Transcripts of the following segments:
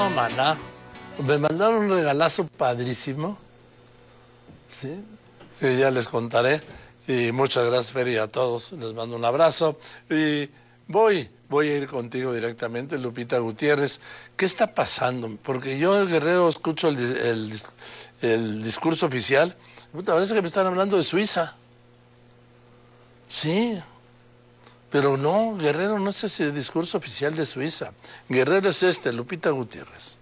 No, maná. Me mandaron un regalazo padrísimo. Sí, ya les contaré. Y muchas gracias, Fer, y a todos. Les mando un abrazo. Y voy a ir contigo directamente, Lupita Gutiérrez. ¿Qué está pasando? Porque yo en Guerrero escucho el discurso oficial. Parece que me están hablando de Suiza. Sí. Pero no, Guerrero no es ese discurso oficial de Suiza. Guerrero es Lupita Gutiérrez.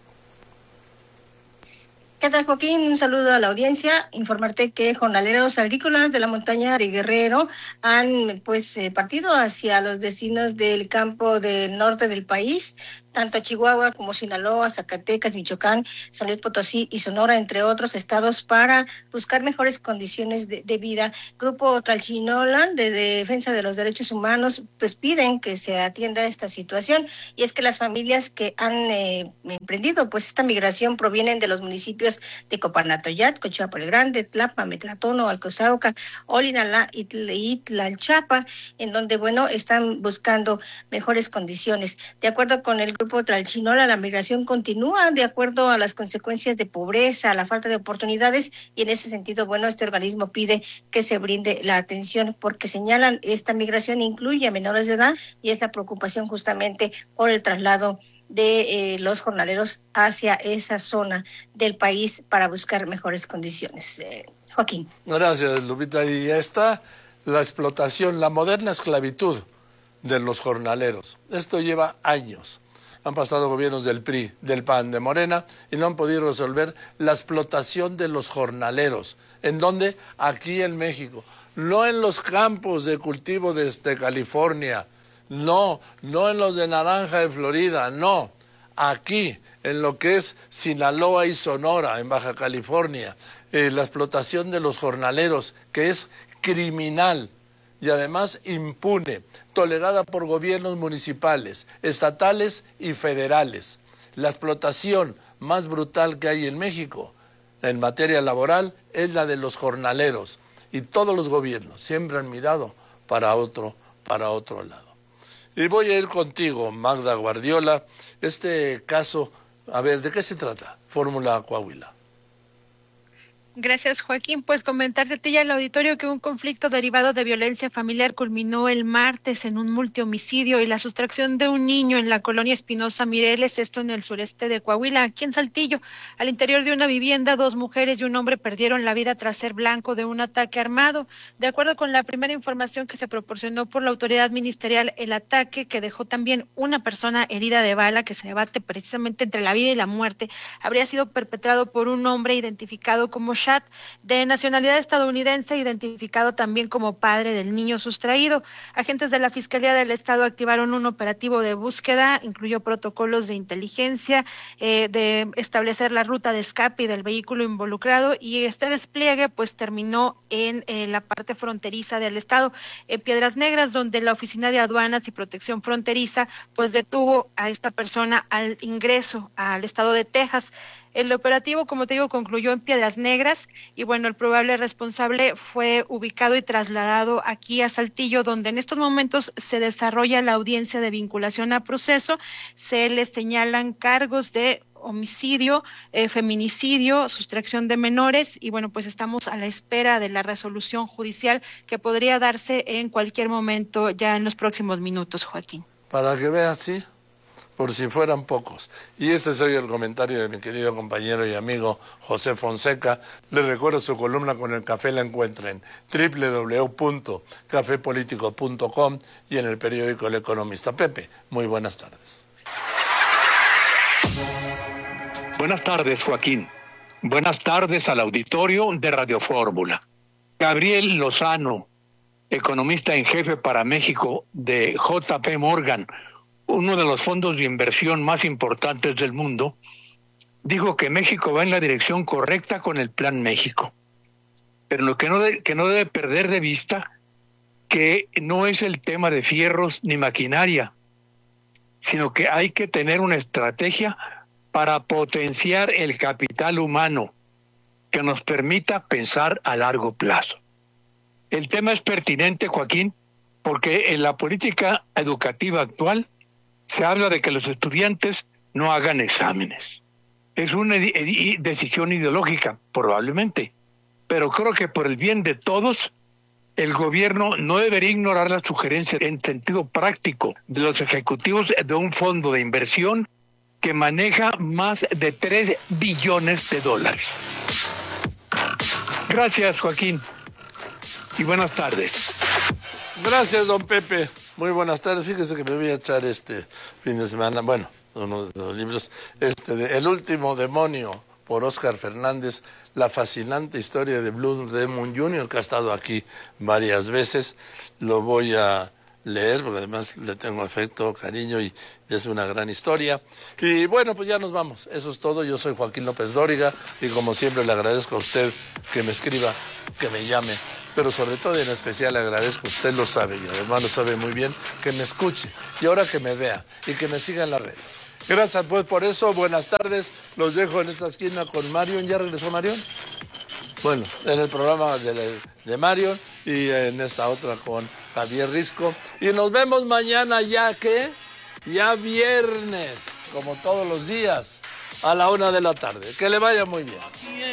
¿Qué tal, Joaquín? Un saludo a la audiencia. Informarte que jornaleros agrícolas de la montaña de Guerrero han partido hacia los destinos del campo del norte del país, tanto Chihuahua como Sinaloa, Zacatecas, Michoacán, San Luis Potosí y Sonora, entre otros estados, para buscar mejores condiciones de vida. Grupo Tlalchinola de Defensa de los Derechos Humanos pues piden que se atienda esta situación, y es que las familias que han emprendido pues esta migración provienen de los municipios de Coparnatoyat, Cochapo el Grande, Tlapa, Metlatono, Alcozauca, Olinalá y Tlalchapa, en donde están buscando mejores condiciones. De acuerdo con el Grupo Tlalchinola, la migración continúa de acuerdo a las consecuencias de pobreza, a la falta de oportunidades, y en ese sentido, este organismo pide que se brinde la atención, porque señalan esta migración incluye a menores de edad y es la preocupación justamente por el traslado de los jornaleros hacia esa zona del país para buscar mejores condiciones. Joaquín. Gracias, Lupita. Y ya está la explotación, la moderna esclavitud de los jornaleros. Esto lleva años. Han pasado gobiernos del PRI, del PAN, de Morena, y no han podido resolver la explotación de los jornaleros. ¿En dónde? Aquí en México. No en los campos de cultivo de California. No en los de naranja de Florida. No. Aquí, en lo que es Sinaloa y Sonora, en Baja California. La explotación de los jornaleros, que es criminal y además impune, tolerada por gobiernos municipales, estatales y federales. La explotación más brutal que hay en México en materia laboral es la de los jornaleros, y todos los gobiernos siempre han mirado para otro lado. Y voy a ir contigo, Magda Guardiola. Este caso, a ver, ¿de qué se trata? Fórmula Coahuila. Gracias, Joaquín. Pues comentarte a ti y al auditorio que un conflicto derivado de violencia familiar culminó el martes en un multihomicidio y la sustracción de un niño en la colonia Espinosa Mireles, esto en el sureste de Coahuila, aquí en Saltillo. Al interior de una vivienda, 2 mujeres y un hombre perdieron la vida tras ser blanco de un ataque armado. De acuerdo con la primera información que se proporcionó por la autoridad ministerial, el ataque, que dejó también una persona herida de bala, que se debate precisamente entre la vida y la muerte, habría sido perpetrado por un hombre identificado como de nacionalidad estadounidense, identificado también como padre del niño sustraído. Agentes de la Fiscalía del Estado activaron un operativo de búsqueda, incluyó protocolos de inteligencia, de establecer la ruta de escape del vehículo involucrado, y este despliegue pues terminó en la parte fronteriza del estado, en Piedras Negras, donde la Oficina de Aduanas y Protección Fronteriza pues detuvo a esta persona al ingreso al estado de Texas. El operativo, como te digo, concluyó en Piedras Negras y el probable responsable fue ubicado y trasladado aquí a Saltillo, donde en estos momentos se desarrolla la audiencia de vinculación a proceso. Se les señalan cargos de homicidio, feminicidio, sustracción de menores, y pues estamos a la espera de la resolución judicial que podría darse en cualquier momento, ya en los próximos minutos, Joaquín. Para que veas, sí, por si fueran pocos. Y este es hoy el comentario de mi querido compañero y amigo José Fonseca. Les recuerdo su columna con el café, la encuentra en www.cafepolitico.com y en el periódico El Economista. Pepe, muy buenas tardes. Buenas tardes, Joaquín. Buenas tardes al auditorio de Radio Fórmula. Gabriel Lozano, economista en jefe para México de JP Morgan, uno de los fondos de inversión más importantes del mundo, dijo que México va en la dirección correcta con el Plan México. Pero lo que no debe perder de vista que no es el tema de fierros ni maquinaria, sino que hay que tener una estrategia para potenciar el capital humano que nos permita pensar a largo plazo. El tema es pertinente, Joaquín, porque en la política educativa actual se habla de que los estudiantes no hagan exámenes. Es una decisión ideológica, probablemente, pero creo que por el bien de todos, el gobierno no debería ignorar las sugerencias en sentido práctico de los ejecutivos de un fondo de inversión que maneja más de 3 billones de dólares. Gracias, Joaquín, y buenas tardes. Gracias, don Pepe. Muy buenas tardes. Fíjese que me voy a echar este fin de semana, bueno, uno de los libros, de El último demonio, por Óscar Fernández, la fascinante historia de Blue Demon Jr., que ha estado aquí varias veces. Lo voy a leer, porque además le tengo afecto, cariño, y es una gran historia. Y bueno, pues ya nos vamos. Eso es todo. Yo soy Joaquín López Dóriga, y como siempre le agradezco a usted que me escriba, que me llame, pero sobre todo y en especial le agradezco, usted lo sabe, y además lo sabe muy bien, que me escuche, y ahora que me vea, y que me siga en las redes. Gracias pues por eso, buenas tardes, los dejo en esta esquina con Marion. ¿Ya regresó Marion? Bueno, en el programa de Marion, y en esta otra con Javier Risco, y nos vemos mañana ya viernes, como todos los días, a la 1 de la tarde. Que le vaya muy bien.